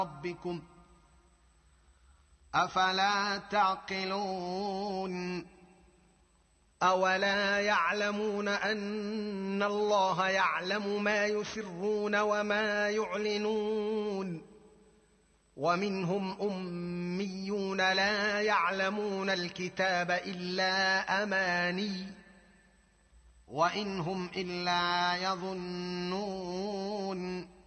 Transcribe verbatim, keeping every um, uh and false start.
ربكم أفلا تعقلون أولا يعلمون أن الله يعلم ما يسرون وما يعلنون ومنهم أميون لا يعلمون الكتاب إلا أماني وإن هم إلا يظنون